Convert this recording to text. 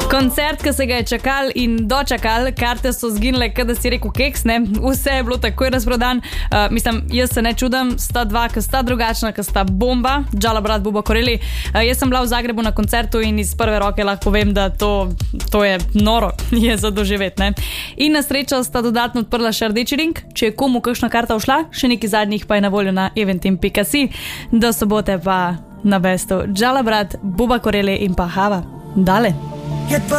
Koncert, ki se ga je čakal in dočakal, karte so zginile, kada si rekel keks, ne? Vse je bilo takoj razprodan. Jaz se ne čudem, sta dva, ki sta drugačna, ki sta bomba, Džala brat, Buba Koreli. Jaz sem bila v Zagrebu na koncertu in iz prve roke lahko povem, da to je noro, je za doživeti, ne? In na srečo sta dodatno odprla še rdeči ring, če je komu kakšna karta ušla, še nekaj zadnjih pa je na voljo na eventim.si. Do sobote pa na bestu Džala brat, Buba Koreli in pa Hava. Dale!